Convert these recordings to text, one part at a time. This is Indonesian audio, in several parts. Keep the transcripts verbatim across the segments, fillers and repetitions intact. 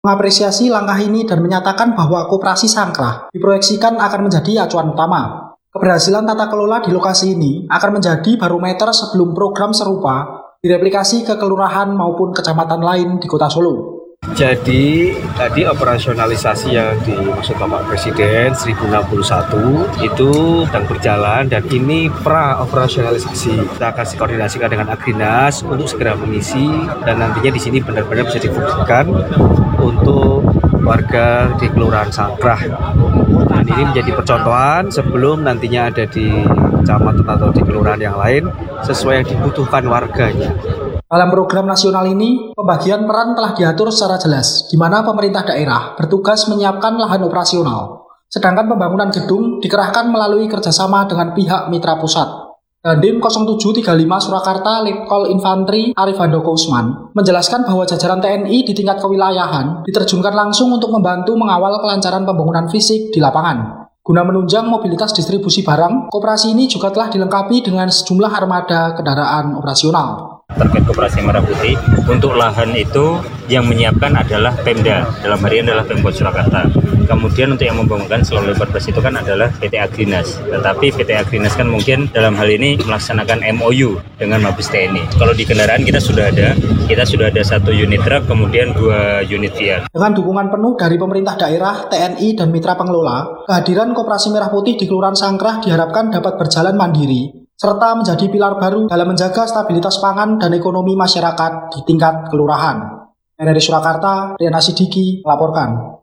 mengapresiasi langkah ini dan menyatakan bahwa koperasi Sangkrah diproyeksikan akan menjadi acuan utama. Keberhasilan tata kelola di lokasi ini akan menjadi barometer sebelum program serupa direplikasi ke kelurahan maupun kecamatan lain di Kota Solo. Jadi tadi operasionalisasi yang dimaksud Bapak Presiden seribu enam puluh satu itu sedang berjalan dan ini pra operasionalisasi. Kita akan koordinasikan dengan Agrinas untuk segera mengisi dan nantinya di sini benar-benar bisa difungsikan untuk warga di Kelurahan Sangkrah. Dan ini menjadi percontohan sebelum nantinya ada di kecamatan atau di kelurahan yang lain sesuai yang dibutuhkan warganya. Dalam program nasional ini, pembagian peran telah diatur secara jelas, di mana pemerintah daerah bertugas menyiapkan lahan operasional, sedangkan pembangunan gedung dikerahkan melalui kerjasama dengan pihak mitra pusat. Dandim nol tujuh tiga lima Surakarta Letkol Infantri Arif Handoko Usman menjelaskan bahwa jajaran T N I di tingkat kewilayahan diterjunkan langsung untuk membantu mengawal kelancaran pembangunan fisik di lapangan. Guna menunjang mobilitas distribusi barang, koperasi ini juga telah dilengkapi dengan sejumlah armada kendaraan operasional. Terkait Koperasi Merah Putih, untuk lahan itu yang menyiapkan adalah Pemda, dalam hari ini adalah Pemkot Surakarta. Kemudian untuk yang membangunkan selalu lebar bus itu kan adalah P T Agrinas. Tetapi P T Agrinas kan mungkin dalam hal ini melaksanakan M O U dengan Mabes T N I. Kalau di kendaraan kita sudah ada, kita sudah ada satu unit truk, kemudian dua unit V R. Dengan dukungan penuh dari pemerintah daerah, T N I, dan mitra pengelola, kehadiran Koperasi Merah Putih di Kelurahan Sangkrah diharapkan dapat berjalan mandiri, serta menjadi pilar baru dalam menjaga stabilitas pangan dan ekonomi masyarakat di tingkat kelurahan. R R I Surakarta, Riana Sidiki, melaporkan.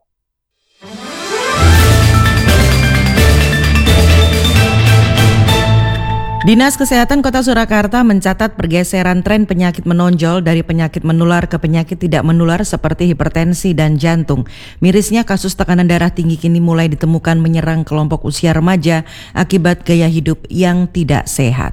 Dinas Kesehatan Kota Surakarta mencatat pergeseran tren penyakit menonjol dari penyakit menular ke penyakit tidak menular seperti hipertensi dan jantung. Mirisnya kasus tekanan darah tinggi kini mulai ditemukan menyerang kelompok usia remaja akibat gaya hidup yang tidak sehat.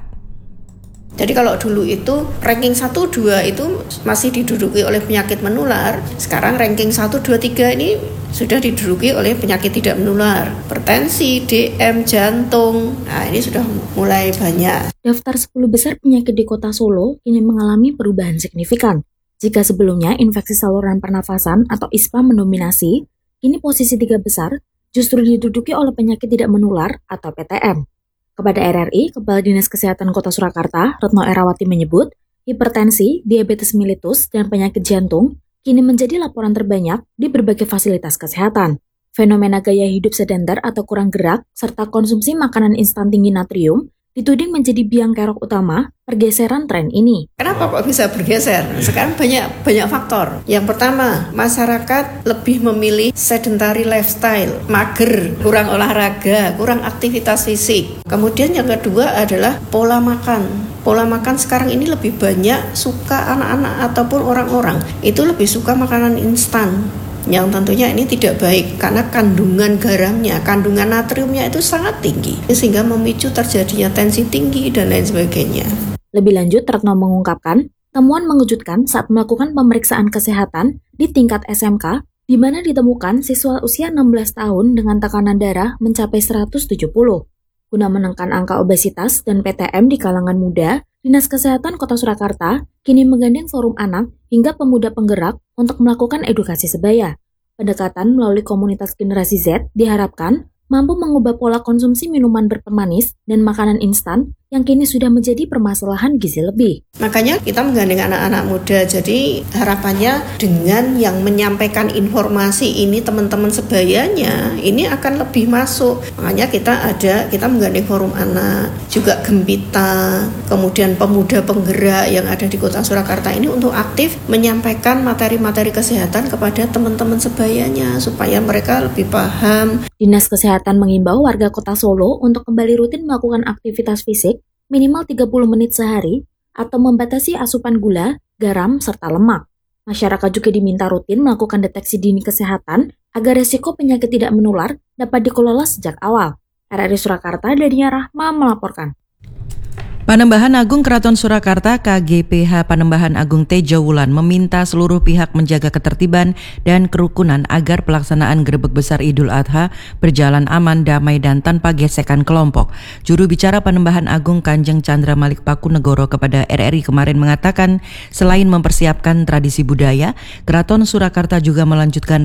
Jadi kalau dulu itu ranking satu, dua itu masih diduduki oleh penyakit menular, sekarang ranking satu, dua, tiga ini sudah diduduki oleh penyakit tidak menular. Hipertensi, D M, jantung, nah ini sudah mulai banyak. Daftar sepuluh besar penyakit di Kota Solo kini mengalami perubahan signifikan. Jika sebelumnya infeksi saluran pernafasan atau I S P A mendominasi, kini posisi tiga besar justru diduduki oleh penyakit tidak menular atau P T M. Kepada R R I, Kepala Dinas Kesehatan Kota Surakarta, Retno Erawati menyebut, hipertensi, diabetes mellitus, dan penyakit jantung kini menjadi laporan terbanyak di berbagai fasilitas kesehatan. Fenomena gaya hidup sedentar atau kurang gerak, serta konsumsi makanan instan tinggi natrium, dituding menjadi biang kerok utama pergeseran tren ini. Kenapa kok bisa bergeser? Sekarang banyak banyak faktor. Yang pertama, masyarakat lebih memilih sedentary lifestyle, mager, kurang olahraga, kurang aktivitas fisik. Kemudian yang kedua adalah pola makan. Pola makan sekarang ini lebih banyak suka anak-anak ataupun orang-orang itu lebih suka makanan instan. Yang tentunya ini tidak baik karena kandungan garamnya, kandungan natriumnya itu sangat tinggi sehingga memicu terjadinya tensi tinggi dan lain sebagainya. Lebih lanjut, Retno mengungkapkan temuan mengejutkan saat melakukan pemeriksaan kesehatan di tingkat S M K di mana ditemukan siswa usia enam belas tahun dengan tekanan darah mencapai seratus tujuh puluh. Guna menekan angka obesitas dan P T M di kalangan muda, Dinas Kesehatan Kota Surakarta kini menggandeng forum anak hingga pemuda penggerak untuk melakukan edukasi sebaya. Pendekatan melalui komunitas generasi Z diharapkan mampu mengubah pola konsumsi minuman berpemanis dan makanan instan yang kini sudah menjadi permasalahan gizi lebih. Makanya kita menggandeng anak-anak muda, jadi harapannya dengan yang menyampaikan informasi ini teman-teman sebayanya, ini akan lebih masuk. Makanya kita ada, kita menggandeng forum anak, juga Gempita, kemudian pemuda penggerak yang ada di Kota Surakarta ini untuk aktif menyampaikan materi-materi kesehatan kepada teman-teman sebayanya, supaya mereka lebih paham. Dinas Kesehatan mengimbau warga Kota Solo untuk kembali rutin melakukan aktivitas fisik minimal tiga puluh menit sehari atau membatasi asupan gula, garam, serta lemak. Masyarakat juga diminta rutin melakukan deteksi dini kesehatan agar resiko penyakit tidak menular dapat dikelola sejak awal. R R I Surakarta, Dania Rahma melaporkan. Panembahan Agung Keraton Surakarta K G P H Panembahan Agung Tejo Wulan meminta seluruh pihak menjaga ketertiban dan kerukunan agar pelaksanaan Grebeg Besar Idul Adha berjalan aman, damai dan tanpa gesekan kelompok. Juru bicara Panembahan Agung Kanjeng Chandra Malik Pakunegoro kepada R R I kemarin mengatakan selain mempersiapkan tradisi budaya, Keraton Surakarta juga melanjutkan